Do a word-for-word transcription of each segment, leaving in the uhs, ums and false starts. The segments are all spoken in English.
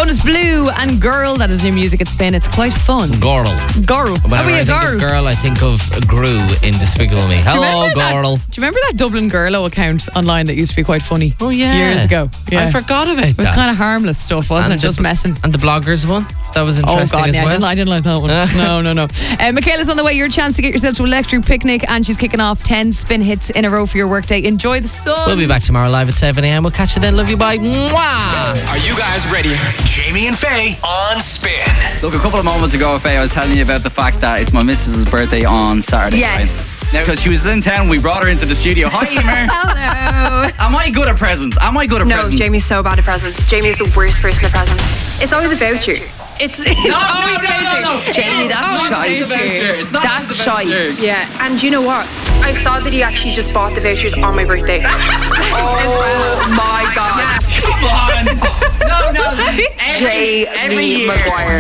Jonas Blue and Girl, that is new music at Spin. It's quite fun. Girl. Girl. Whenever Are we I a think girl? of girl, I think of Gru in Despicable Me. Hello, Do girl. That, do you remember that Dublin Girlo account online that used to be quite funny? Oh, yeah. Years ago. Yeah. I forgot about It was that. kind of harmless stuff, wasn't And it? Just the, messing. And the bloggers one? That was Oh interesting God, as yeah, I well. didn't, I didn't like that one. no, no, no. Uh, Michaela's on the way. Your chance to get yourself to Electric Picnic, and she's kicking off ten spin hits in a row for your workday. Enjoy the sun. We'll be back tomorrow live at seven a.m. We'll catch you then. Love you. Bye. Mwah! Are you guys ready? Jamie and Faye on Spin. Look, a couple of moments ago, Faye, I was telling you about the fact that it's my missus's birthday on Saturday. Yes. Right? Now, because she was in town, we brought her into the studio. Hi, Emer. Hello. Am I good at presents? Am I good at No, presents? Jamie's so bad at presents. Jamie's the worst person at presents. It's always about you. It's, it's No, no, always no, about no, you. no. Jamie, that's It's not shite. about you. It's not That's about shite. you. Yeah, and you know what? I saw that he actually just bought the vouchers on my birthday. Oh my God. Come on. No, no. J. every Me year. Maguire.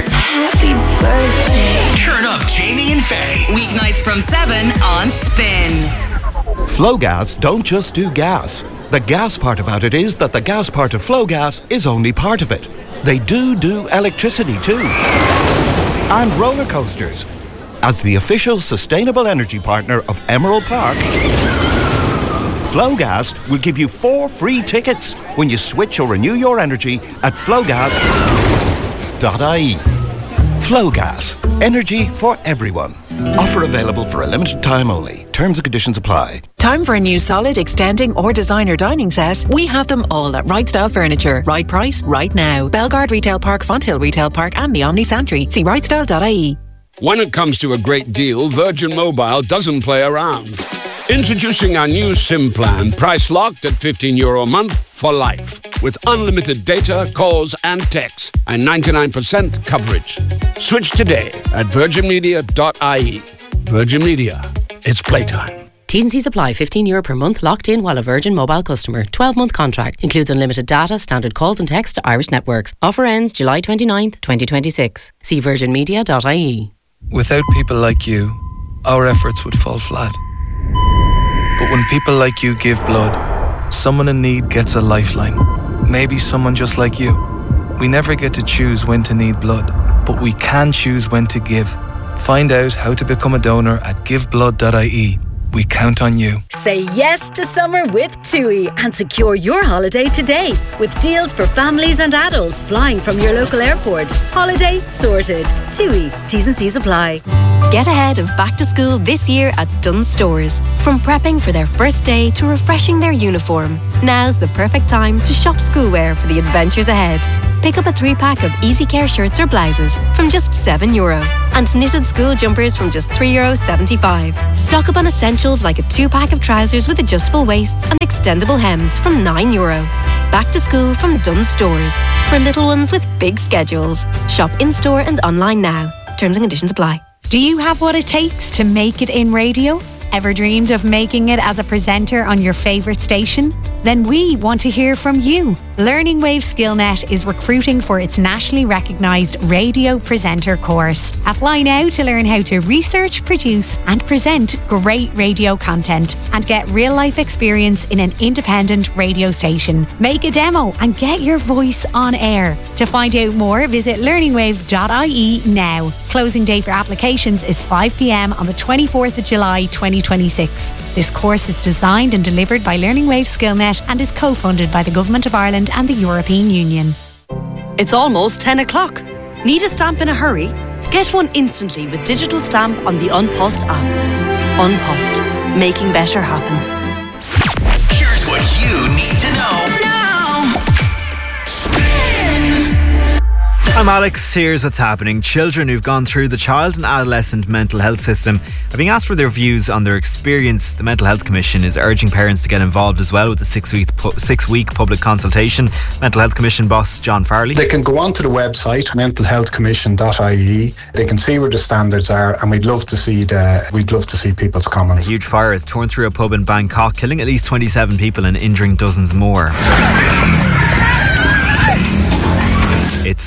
Turn up Jamie and Faye. Weeknights from seven on Spin. Flowgas don't just do gas. The gas part about it is that the gas part of Flowgas is only part of it. They do do electricity too. And roller coasters. As the official sustainable energy partner of Emerald Park, Flowgas will give you four free tickets when you switch or renew your energy at flowgas dot I E. Flowgas. Energy for everyone. Offer available for a limited time only. Terms and conditions apply. Time for a new solid, extending or designer dining set? We have them all at Right Style Furniture. Right price, right now. Belgard Retail Park, Fonthill Retail Park and the Omni Santry. See right style dot I E. When it comes to a great deal, Virgin Mobile doesn't play around. Introducing our new SIM plan, price locked at fifteen euro a month for life, with unlimited data, calls and texts, and ninety-nine percent coverage. Switch today at virgin media dot I E. Virgin Media, it's playtime. T's and C's apply. fifteen euro per month locked in while a Virgin Mobile customer. twelve month contract. Includes unlimited data, standard calls and texts to Irish networks. Offer ends July twenty-ninth, twenty twenty-six. See virgin media dot I E. Without people like you, our efforts would fall flat. But when people like you give blood, someone in need gets a lifeline. Maybe someone just like you. We never get to choose when to need blood, but we can choose when to give. Find out how to become a donor at give blood dot I E. We count on you. Say yes to summer with TUI and secure your holiday today with deals for families and adults flying from your local airport. Holiday sorted. TUI. T's and C's apply. Get ahead of back to school this year at Dunnes Stores. From prepping for their first day to refreshing their uniform, now's the perfect time to shop schoolwear for the adventures ahead. Pick up a three-pack of Easy Care shirts or blouses from just seven euro and knitted school jumpers from just three euro seventy-five. Stock up on essentials like a two-pack of trousers with adjustable waists and extendable hems from nine euro. Back to school from Dunnes Stores. For little ones with big schedules. Shop in-store and online now. Terms and conditions apply. Do you have what it takes to make it in radio? Ever dreamed of making it as a presenter on your favourite station? Then we want to hear from you. Learning Wave SkillNet is recruiting for its nationally recognised radio presenter course. Apply now to learn how to research, produce and present great radio content and get real-life experience in an independent radio station. Make a demo and get your voice on air. To find out more, visit learning waves dot I E now. Closing date for applications is five p m on the twenty-fourth of July twenty twenty-six. This course is designed and delivered by Learning Wave SkillNet and is co-funded by the Government of Ireland and the European Union. It's almost ten o'clock. Need a stamp in a hurry? Get one instantly with digital stamp on the Unpost app. Unpost. Making better happen. Here's what you need to know now. I'm Alex. Here's what's happening. Children who've gone through the child and adolescent mental health system are being asked for their views on their experience. The Mental Health Commission is urging parents to get involved as well with the six-week six-week public consultation. Mental Health Commission boss John Farley. They can go onto the website mental health commission dot I E. They can see where the standards are, and we'd love to see the we'd love to see people's comments. A huge fire has torn through a pub in Bangkok, killing at least twenty-seven people and injuring dozens more. It's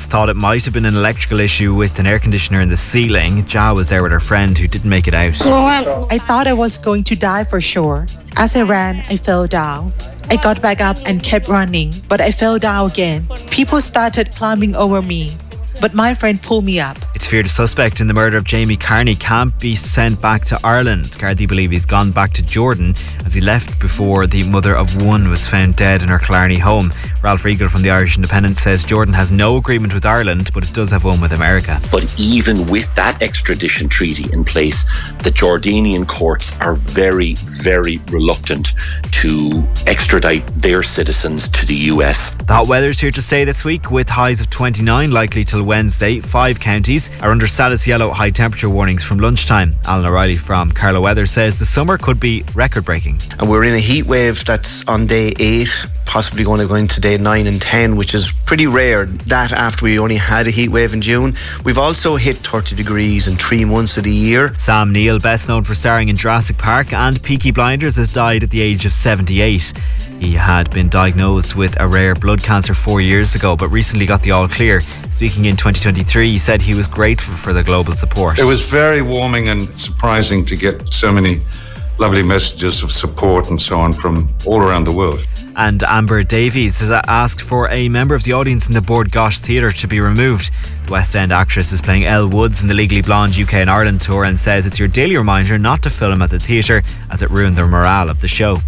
thought it might have been an electrical issue with an air conditioner in the ceiling. Ja was there with her friend who didn't make it out. I thought I was going to die for sure. As I ran, I fell down. I got back up and kept running, but I fell down again. People started climbing over me, but my friend pulled me up. It's feared a suspect in the murder of Jamie Carney can't be sent back to Ireland. Gardaí believe he's gone back to Jordan as he left before the mother of one was found dead in her Killarney home. Ralph Riegel from the Irish Independent says Jordan has no agreement with Ireland, but it does have one with America. But even with that extradition treaty in place, the Jordanian courts are very, very reluctant to extradite their citizens to the U S. The hot weather's here to stay this week with highs of twenty-nine likely till Wednesday. Five counties are under status yellow high temperature warnings from lunchtime. Alan O'Reilly from Carlow Weather says the summer could be record breaking. And we're in a heat wave that's on day eight, possibly going to go into day nine and ten, which is pretty rare. That after we only had a heat wave in June. We've also hit thirty degrees in three months of the year. Sam Neill, best known for starring in Jurassic Park and Peaky Blinders, has died at the age of seventy-eight. He had been diagnosed with a rare blood cancer four years ago, but recently got the all clear. Speaking in twenty twenty-three, he said he was grateful for the global support. It was very warming and surprising to get so many lovely messages of support and so on from all around the world. And Amber Davies has asked for a member of the audience in the Bord Gáis Theatre to be removed. The West End actress is playing Elle Woods in the Legally Blonde U K and Ireland tour and says it's your daily reminder not to film at the theatre as it ruined the morale of the show.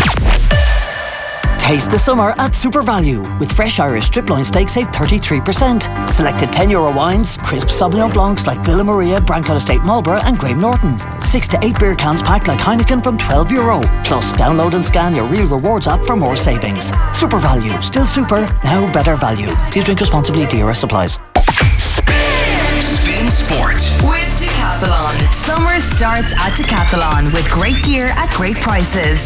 Taste the summer at Super Value. With fresh Irish strip loin steak, save thirty-three percent. Selected ten euro wines, crisp Sauvignon Blancs like Villa Maria, Branco Estate Marlborough and Graham Norton. six to eight beer cans packed like Heineken from twelve euro. Plus, download and scan your Real Rewards app for more savings. Super Value. Still super, now better value. Please drink responsibly. D R S applies. Spin Sport with Decathlon. Summer starts at Decathlon with great gear at great prices.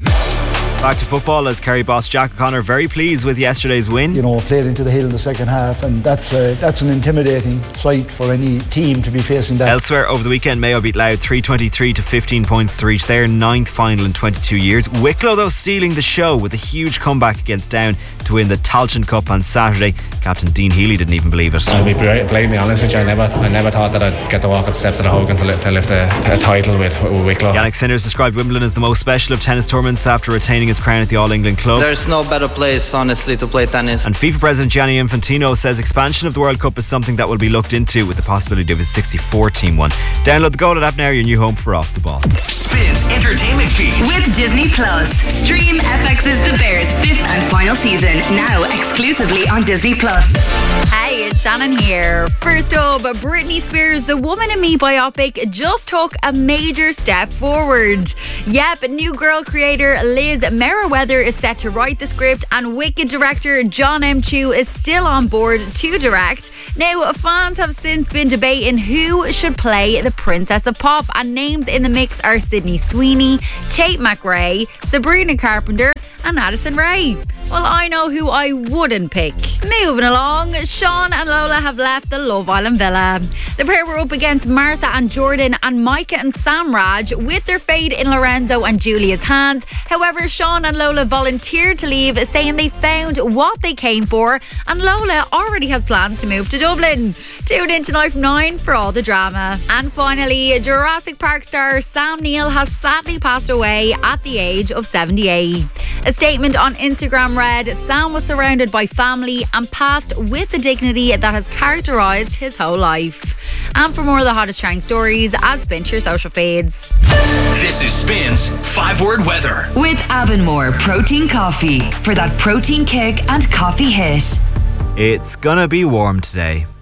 Back to football as Kerry boss Jack O'Connor very pleased with yesterday's win. You know, played into the hill in the second half, and that's a, that's an intimidating sight for any team to be facing that. Elsewhere over the weekend, Mayo beat Louth three twenty-three to fifteen points to reach their ninth final in twenty-two years. Wicklow though stealing the show with a huge comeback against Down to win the Tailteann Cup on Saturday. Captain Dean Healy didn't even believe it. I'll be blatantly honest with you, I never, I never thought that I'd get to walk up the steps of the Hogan to lift, to lift a, a title with, with Wicklow. Yannick Sinners described Wimbledon as the most special of tennis tournaments after retaining his crown at the All England Club. There's no better place, honestly, to play tennis. And FIFA President Gianni Infantino says expansion of the World Cup is something that will be looked into with the possibility of a sixty-four team one. Download the Goal app now, your new home for Off the Ball. Spins entertainment feed with Disney Plus. Stream F X's The Bears fifth and final season now exclusively on Disney Plus. Hey, it's Shannon here. First up, Britney Spears' The Woman in Me biopic just took a major step forward. Yep, new Girl creator Liz Meriwether is set to write the script, and Wicked director John M. Chu is still on board to direct. Now, fans have since been debating who should play the Princess of Pop, and names in the mix are Sydney Sweeney, Tate McRae, Sabrina Carpenter and Addison Rae. Well, I know who I wouldn't pick. Moving along, Sean and Lola have left the Love Island villa. The pair were up against Martha and Jordan and Micah and Sam Raj with their fate in Lorenzo and Julia's hands. However, Sean and Lola volunteered to leave, saying they found what they came for, and Lola already has plans to move to Dublin. Tune in tonight from nine for all the drama. And finally, Jurassic Park star Sam Neill has sadly passed away at the age of seventy-eight. A statement on Instagram read, Sam was surrounded by family and passed with the dignity that has characterised his whole life. And for more of the hottest trending stories, add Spin to your social feeds. This is Spin's five-word weather. With Avonmore Protein Coffee for that protein kick and coffee hit. It's gonna be warm today.